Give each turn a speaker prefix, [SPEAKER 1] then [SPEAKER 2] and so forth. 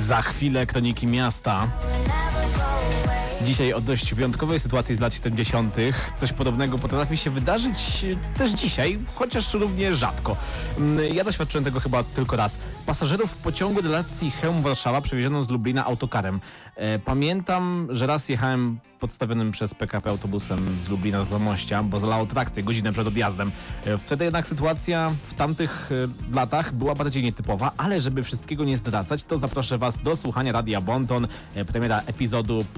[SPEAKER 1] Za chwilę Kroniki Miasta. Dzisiaj o dość wyjątkowej sytuacji z lat 70. Coś podobnego potrafi się wydarzyć też dzisiaj, chociaż równie rzadko. Ja doświadczyłem tego chyba tylko raz. Pasażerów pociągu relacji Chełm-Warszawa przewieziono z Lublina autokarem. Pamiętam, że raz jechałem podstawionym przez PKP autobusem z Lublina do Zamościa, bo zalało trakcję godzinę przed odjazdem. Wtedy jednak sytuacja w tamtych latach była bardziej nietypowa, ale żeby wszystkiego nie zdradzać, to zaproszę Was do słuchania Radia Bonton, premiera epizodu